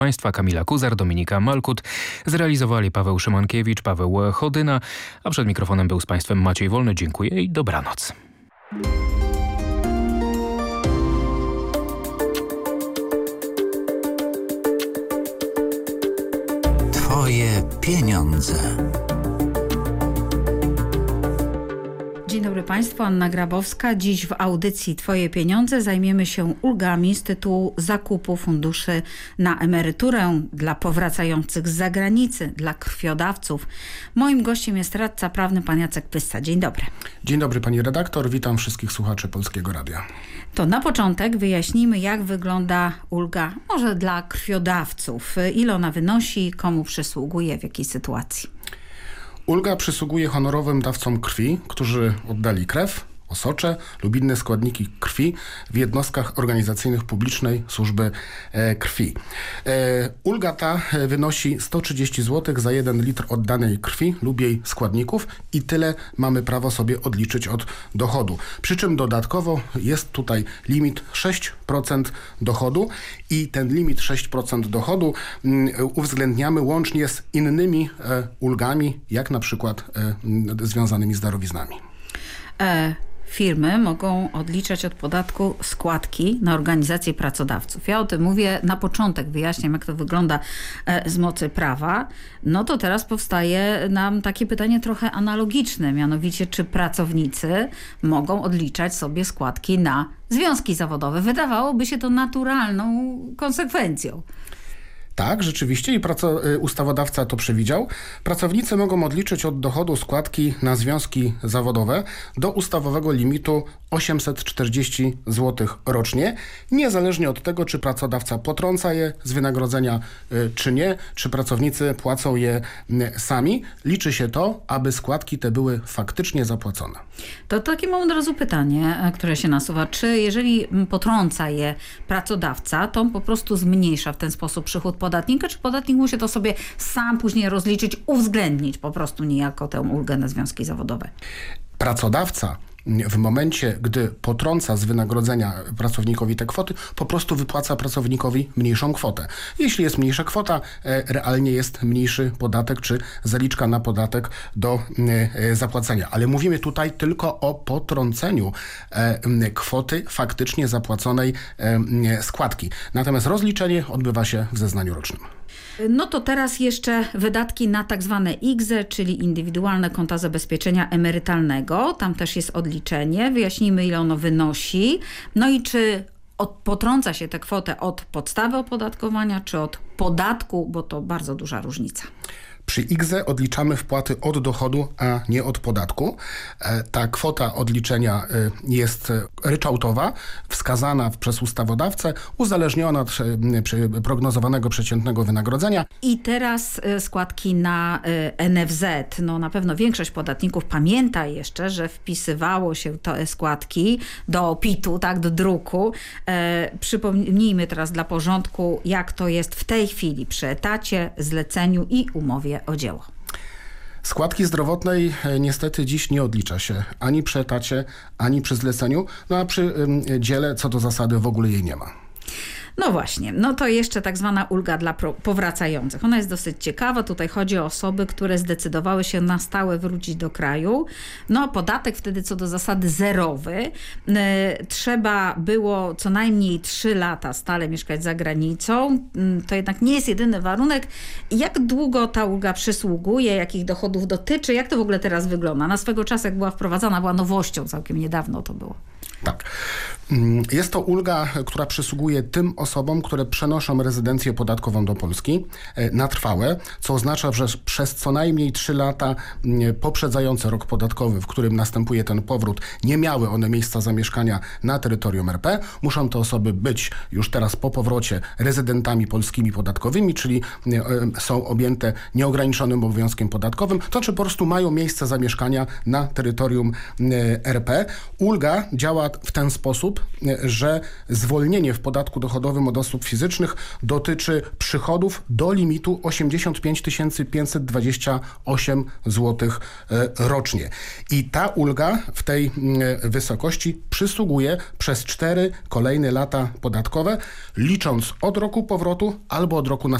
Państwa Kamila Kuzar, Dominika Malkut, zrealizowali Paweł Szymankiewicz, Paweł Chodyna, a przed mikrofonem był z Państwem Maciej Wolny. Dziękuję i dobranoc. Twoje pieniądze. Dzień dobry Państwu, Anna Grabowska. Dziś w audycji Twoje pieniądze zajmiemy się ulgami z tytułu zakupu funduszy na emeryturę dla powracających z zagranicy, dla krwiodawców. Moim gościem jest radca prawny pan Jacek Pyssa. Dzień dobry. Dzień dobry pani redaktor, witam wszystkich słuchaczy Polskiego Radia. To na początek wyjaśnijmy, jak wygląda ulga może dla krwiodawców. Ile ona wynosi, komu przysługuje, w jakiej sytuacji? Ulga przysługuje honorowym dawcom krwi, którzy oddali krew, osocze lub inne składniki krwi w jednostkach organizacyjnych publicznej służby krwi. Ulga ta wynosi 130 zł za 1 litr oddanej krwi lub jej składników i tyle mamy prawo sobie odliczyć od dochodu. Przy czym dodatkowo jest tutaj limit 6% dochodu i ten limit 6% dochodu uwzględniamy łącznie z innymi ulgami, jak na przykład związanymi z darowiznami. Firmy mogą odliczać od podatku składki na organizację pracodawców. Ja o tym mówię na początek, wyjaśniam, jak to wygląda z mocy prawa. No to teraz powstaje nam takie pytanie trochę analogiczne, mianowicie czy pracownicy mogą odliczać sobie składki na związki zawodowe. Wydawałoby się to naturalną konsekwencją. Tak, rzeczywiście i ustawodawca to przewidział. Pracownicy mogą odliczyć od dochodu składki na związki zawodowe do ustawowego limitu 840 zł rocznie, niezależnie od tego, czy pracodawca potrąca je z wynagrodzenia, czy nie, czy pracownicy płacą je sami. Liczy się to, aby składki te były faktycznie zapłacone. To takie mam od razu pytanie, które się nasuwa. Czy jeżeli potrąca je pracodawca, to on po prostu zmniejsza w ten sposób przychód podatnika, czy podatnik musi to sobie sam później rozliczyć, uwzględnić po prostu niejako tę ulgę na związki zawodowe? Pracodawca w momencie, gdy potrąca z wynagrodzenia pracownikowi te kwoty, po prostu wypłaca pracownikowi mniejszą kwotę. Jeśli jest mniejsza kwota, realnie jest mniejszy podatek czy zaliczka na podatek do zapłacenia. Ale mówimy tutaj tylko o potrąceniu kwoty faktycznie zapłaconej składki. Natomiast rozliczenie odbywa się w zeznaniu rocznym. No to teraz jeszcze wydatki na tak zwane IKZE, czyli indywidualne konta zabezpieczenia emerytalnego. Tam też jest odliczenie. Wyjaśnijmy, ile ono wynosi. No i czy potrąca się tę kwotę od podstawy opodatkowania, czy od podatku, bo to bardzo duża różnica. Przy IKZE odliczamy wpłaty od dochodu, a nie od podatku. Ta kwota odliczenia jest ryczałtowa, wskazana przez ustawodawcę, uzależniona od prognozowanego przeciętnego wynagrodzenia. I teraz składki na NFZ. No na pewno większość podatników pamięta jeszcze, że wpisywało się te składki do PIT-u, tak, do druku. Przypomnijmy teraz dla porządku, jak to jest w tej chwili przy etacie, zleceniu i umowie o dzieło. Składki zdrowotnej niestety dziś nie odlicza się ani przy etacie, ani przy zleceniu, no a przy dziele co do zasady w ogóle jej nie ma. No właśnie, no to jeszcze tak zwana ulga dla powracających. Ona jest dosyć ciekawa. Tutaj chodzi o osoby, które zdecydowały się na stałe wrócić do kraju. No podatek wtedy co do zasady zerowy. Trzeba było co najmniej 3 lata stale mieszkać za granicą. To jednak nie jest jedyny warunek. Jak długo ta ulga przysługuje? Jakich dochodów dotyczy? Jak to w ogóle teraz wygląda? Na swego czasu jak była wprowadzana, była nowością, całkiem niedawno to było. Tak. Jest to ulga, która przysługuje tym osobom, które przenoszą rezydencję podatkową do Polski na trwałe, co oznacza, że przez co najmniej 3 lata poprzedzające rok podatkowy, w którym następuje ten powrót, nie miały one miejsca zamieszkania na terytorium RP. Muszą te osoby być już teraz po powrocie rezydentami polskimi podatkowymi, czyli są objęte nieograniczonym obowiązkiem podatkowym, to czy po prostu mają miejsce zamieszkania na terytorium RP. Ulga działa działa w ten sposób, że zwolnienie w podatku dochodowym od osób fizycznych dotyczy przychodów do limitu 85 528 zł rocznie. I ta ulga w tej wysokości przysługuje przez 4 kolejne lata podatkowe, licząc od roku powrotu albo od roku